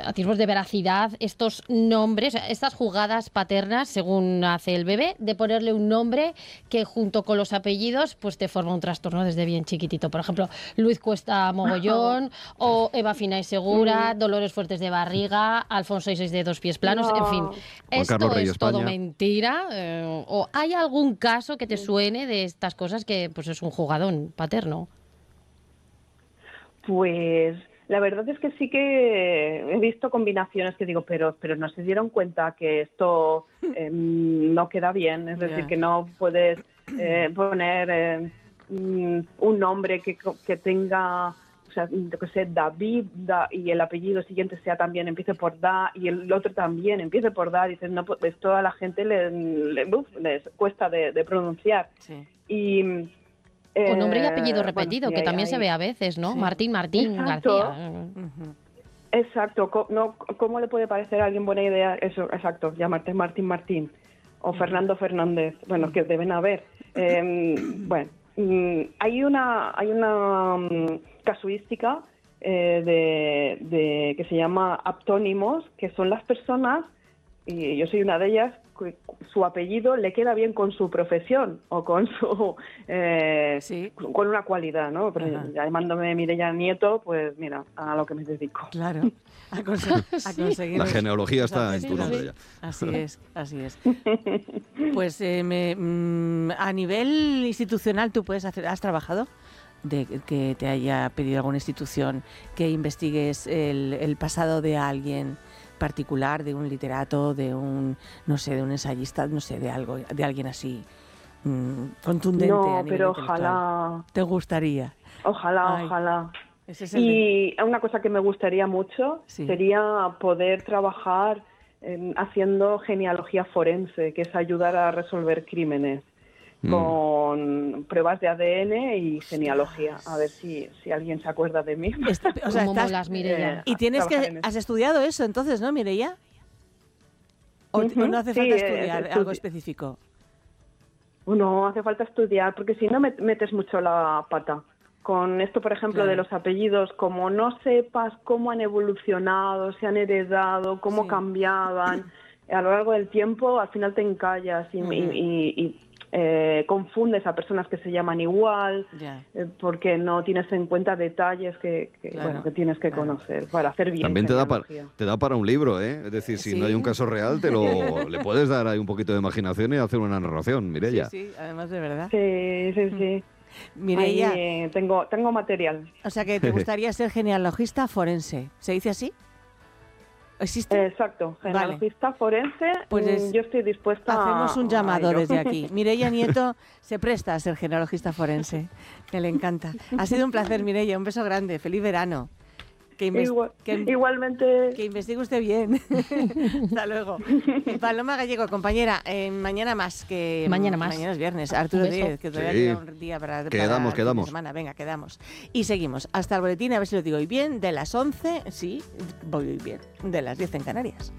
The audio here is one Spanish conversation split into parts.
atisbos de veracidad estos nombres, estas jugadas paternas, según hace el bebé, de ponerle un nombre que junto con los apellidos pues te forma un trastorno desde bien chiquitito. Por ejemplo, Luis Cuesta Mogollón, o Eva Fina y Segura, Dolores Fuertes de Barriga, Alfonso Isois de Dos Pies Planos, en fin. ¿Esto es todo mentira? ¿O hay algún caso que te suene de estas cosas que pues es un jugadón paterno? Pues la verdad es que sí que he visto combinaciones que digo, pero no se dieron cuenta que esto no queda bien, es decir, que no puedes poner un nombre que tenga, o sea, que sea David, y el apellido siguiente sea también empiece por Da, y el otro también empiece por Da. Dices, no, pues esto a la gente les cuesta de pronunciar. Sí. Y o nombre y apellido repetido, bueno, sí, que también se ve a veces, ¿no? Sí. Martín Exacto. García. Exacto. ¿Cómo le puede parecer a alguien buena idea eso? Exacto, llamarte Martín o Fernando Fernández. Bueno, que deben haber. Bueno, hay una casuística de que se llama aptónimos, que son las personas, y yo soy una de ellas, su apellido le queda bien con su profesión o con su sí, con una cualidad, ¿no? Pero llamándome Mireia Nieto, pues mira, a lo que me dedico. Claro, a conseguir la genealogía está en tu nombre ya. Así es. Pues a nivel institucional, ¿tú has trabajado? De que te haya pedido alguna institución que investigues el pasado de alguien particular, de un literato, de un, no sé, de un ensayista, no sé, de alguien así contundente a nivel pero intelectual. Ojalá. ¿Te gustaría? Ojalá. Y una cosa que me gustaría mucho sería poder trabajar haciendo genealogía forense, que es ayudar a resolver crímenes con pruebas de ADN y genealogía. A ver si alguien se acuerda de mí. O sea, estás, Mireia. Y has estudiado eso entonces, ¿no, Mireia? ¿O no hace falta estudiar algo específico? No, hace falta estudiar, porque si no metes mucho la pata. Con esto, por ejemplo, de los apellidos, como no sepas cómo han evolucionado, se han heredado, cómo cambiaban a lo largo del tiempo, al final te encallas y confundes a personas que se llaman igual, porque no tienes en cuenta detalles que tienes que conocer para hacer bien. También te da para un libro, ¿eh? Es decir, si no hay un caso real, le puedes dar ahí un poquito de imaginación y hacer una narración, Mireia. Sí, además de verdad. Sí. Mireia, tengo material. O sea que te gustaría ser genealogista forense, ¿se dice así? ¿Existe? Exacto, genealogista forense, pues yo estoy dispuesta hacemos un llamado desde aquí. Mireia Nieto se presta a ser genealogista forense, que le encanta. Ha sido un placer, Mireia, un beso grande, feliz verano. Igualmente. Que investigue usted bien. Hasta luego. Paloma Gallego, compañera, mañana más. Mañana es viernes. Arturo Díez, que todavía queda un día para quedamos. Semana. Venga, quedamos. Y seguimos hasta el boletín, a ver si lo digo hoy bien, de las 11, sí, voy hoy bien, de las 10 en Canarias.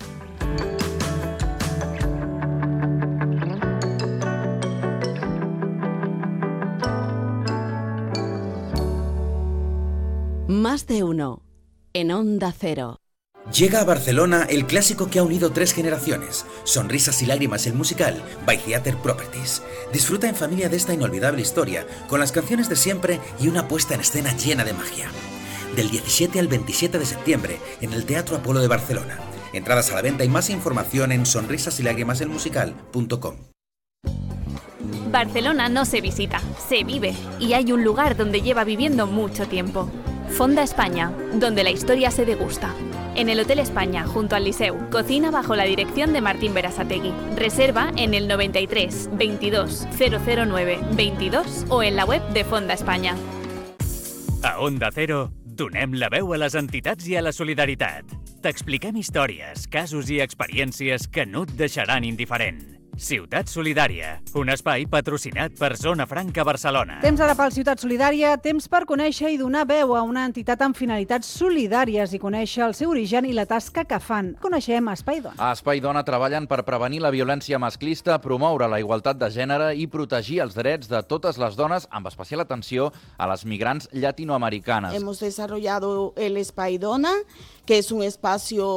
Más de uno. En Onda Cero. Llega a Barcelona el clásico que ha unido 3 generaciones. Sonrisas y lágrimas, el musical by Theatre Properties. Disfruta en familia de esta inolvidable historia, con las canciones de siempre y una puesta en escena llena de magia. Del 17 al 27 de septiembre, en el Teatro Apolo de Barcelona. Entradas a la venta y más información en sonrisasylágrimaselmusical.com. Barcelona no se visita, se vive. Y hay un lugar donde lleva viviendo mucho tiempo. Fonda España, donde la historia se degusta. En el Hotel España, junto al Liceu, cocina bajo la dirección de Martín Berasategui. Reserva en el 93 22 009 22 o en la web de Fonda España. A Onda Cero, donem la veu a les entitats i a la solidaritat. T'expliquem històries, casos i experiències que no et deixaran indiferent. Ciutat Solidària, un espai patrocinat per Zona Franca Barcelona. Temps ara pel Ciutat Solidària, temps per conèixer i donar veu a una entitat amb finalitats solidàries i conèixer el seu origen i la tasca que fan. Coneixem Espai Dona. A Espai Dona treballen per prevenir la violència masclista, promoure la igualtat de gènere i protegir els drets de totes les dones, amb especial atenció a les migrants llatinoamericanes. Hemos desarrollado el Espai Dona, que es un espacio